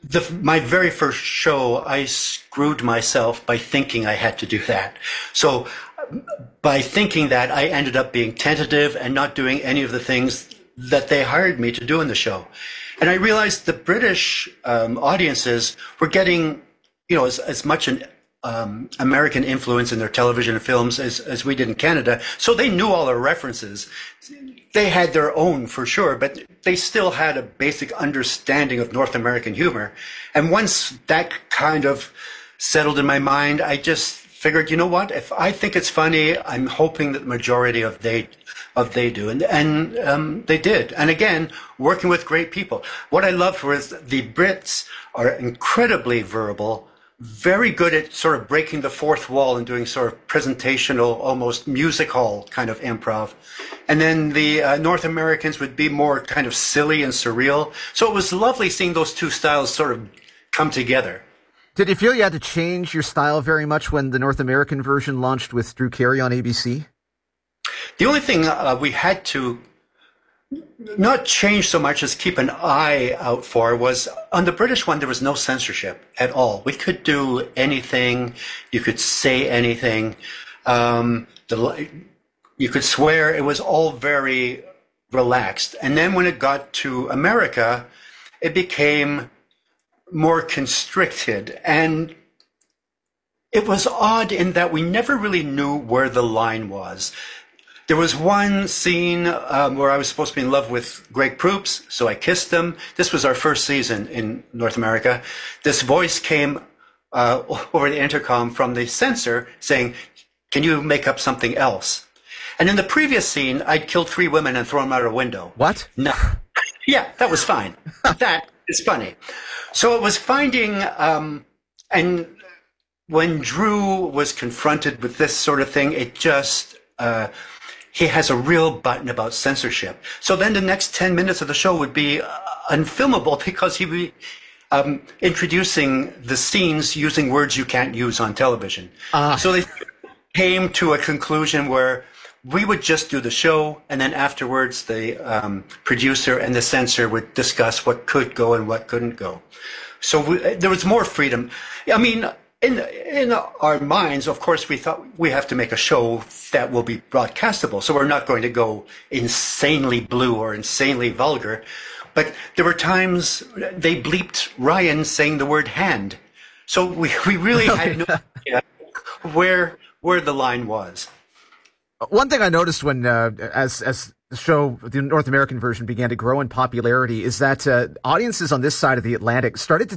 my very first show, I screwed myself by thinking I had to do that. So by thinking that, I ended up being tentative and not doing any of the things that they hired me to do in the show. And I realized the British audiences were getting, as much an American influence in their television and films as we did in Canada. So they knew all our references. They had their own for sure, but they still had a basic understanding of North American humor. And once that kind of settled in my mind, I just figured, you know what? If I think it's funny, I'm hoping that the majority of they do, and they did. And again, working with great people. What I loved was the Brits are incredibly verbal, very good at sort of breaking the fourth wall and doing sort of presentational, almost music hall kind of improv. And then the North Americans would be more kind of silly and surreal. So it was lovely seeing those two styles sort of come together. Did you feel you had to change your style very much when the North American version launched with Drew Carey on ABC? The only thing we had to not change so much as keep an eye out for was on the British one, there was no censorship at all. We could do anything. You could say anything. You could swear. It was all very relaxed. And then when it got to America, it became more constricted. And it was odd in that we never really knew where the line was. There was one scene where I was supposed to be in love with Greg Proops, so I kissed him. This was our first season in North America. This voice came over the intercom from the censor saying, "Can you make up something else?" And in the previous scene, I'd killed 3 women and thrown them out a window. What? No. Yeah, that was fine. That is funny. So it was finding, and when Drew was confronted with this sort of thing, it just... he has a real button about censorship. So then the next 10 minutes of the show would be unfilmable because he would be introducing the scenes using words you can't use on television. So they came to a conclusion where we would just do the show, and then afterwards the producer and the censor would discuss what could go and what couldn't go. So there was more freedom. I mean, in our minds, of course, we thought we have to make a show that will be broadcastable. So we're not going to go insanely blue or insanely vulgar. But there were times they bleeped Ryan saying the word hand. So we really had no idea where the line was. One thing I noticed when, as the show, the North American version began to grow in popularity, is that audiences on this side of the Atlantic started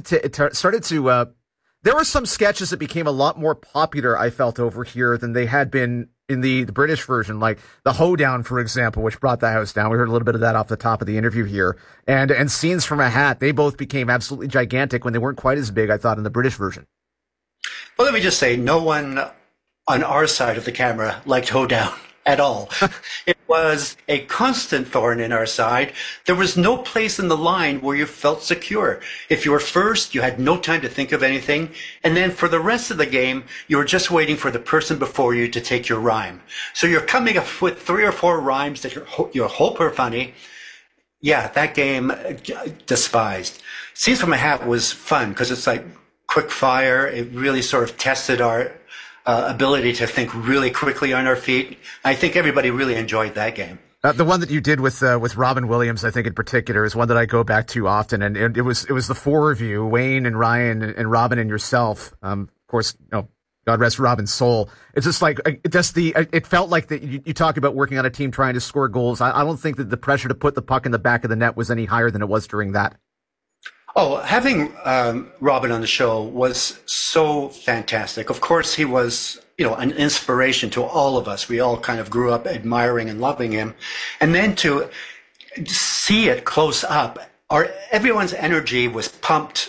to there were some sketches that became a lot more popular, I felt, over here than they had been in the British version, like the Hoedown, for example, which brought the house down. We heard a little bit of that off the top of the interview here. And Scenes from a Hat, they both became absolutely gigantic when they weren't quite as big, I thought, in the British version. Well, let me just say, no one on our side of the camera liked Hoedown at all. It was a constant thorn in our side. There was no place in the line where you felt secure. If you were first, you had no time to think of anything. And then for the rest of the game, you were just waiting for the person before you to take your rhyme. So you're coming up with 3 or 4 rhymes that you hope are funny. Yeah, that game despised. Scenes from a Hat was fun because it's like quick fire. It really sort of tested our ability to think really quickly on our feet. I think everybody really enjoyed that game. The one that you did with Robin Williams, I think in particular, is one that I go back to often, and it was the 4 of you, Wayne and Ryan and Robin and yourself. Of course, God rest Robin's soul. It's just like it felt like that you talk about working on a team trying to score goals. I don't think that the pressure to put the puck in the back of the net was any higher than it was during that. Oh, having Robin on the show was so fantastic. Of course, he was, an inspiration to all of us. We all kind of grew up admiring and loving him. And then to see it close up, everyone's energy was pumped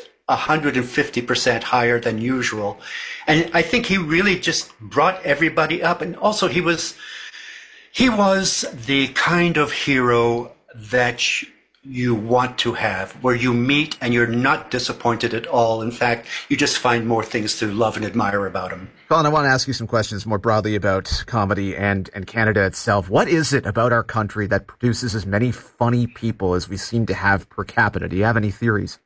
150% higher than usual. And I think he really just brought everybody up. And also he was the kind of hero that you want to have, where you meet and you're not disappointed at all. In fact, you just find more things to love and admire about him. Colin, I want to ask you some questions more broadly about comedy and Canada itself. What is it about our country that produces as many funny people as we seem to have per capita? Do you have any theories?